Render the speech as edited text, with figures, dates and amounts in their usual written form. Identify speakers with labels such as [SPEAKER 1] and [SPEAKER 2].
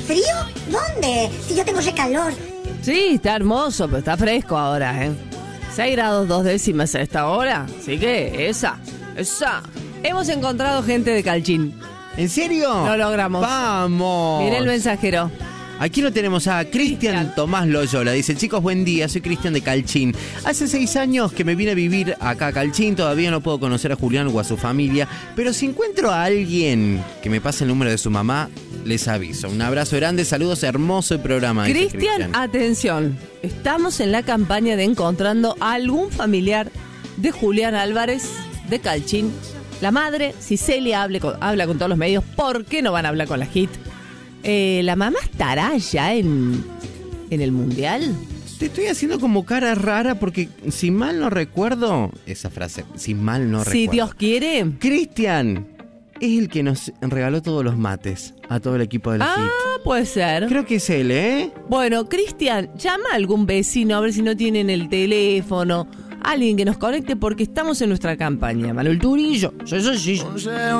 [SPEAKER 1] ¿Frío? ¿Dónde? Si yo tengo ese calor.
[SPEAKER 2] Sí, está hermoso, pero está fresco ahora, 6 grados 2 décimas a esta hora. Así que esa. Hemos encontrado gente de Calchín.
[SPEAKER 3] ¿En serio?
[SPEAKER 2] Lo logramos.
[SPEAKER 3] ¡Vamos!
[SPEAKER 2] Mira el mensajero.
[SPEAKER 3] Aquí lo tenemos a Cristian Tomás Loyola. Dice, chicos, buen día, soy Cristian de Calchín. Hace 6 años que me vine a vivir acá a Calchín. Todavía no puedo conocer a Julián o a su familia, pero si encuentro a alguien que me pase el número de su mamá, les aviso. Un abrazo grande, saludos, hermoso el programa.
[SPEAKER 2] Cristian, atención. Estamos en la campaña de encontrando a algún familiar de Julián Álvarez de Calchín. La madre, si Celia habla con todos los medios, ¿por qué no van a hablar con la HIT? ¿La mamá estará ya en el Mundial?
[SPEAKER 3] Te estoy haciendo como cara rara porque, si mal no recuerdo, esa frase, si mal no recuerdo.
[SPEAKER 2] Si Dios quiere.
[SPEAKER 3] Cristian es el que nos regaló todos los mates a todo el equipo del HIT.
[SPEAKER 2] Puede ser.
[SPEAKER 3] Creo que es él, ¿eh?
[SPEAKER 2] Bueno, Cristian, llama a algún vecino a ver si no tienen el teléfono. Alguien que nos conecte porque estamos en nuestra campaña. Manuel Turillo. Sí.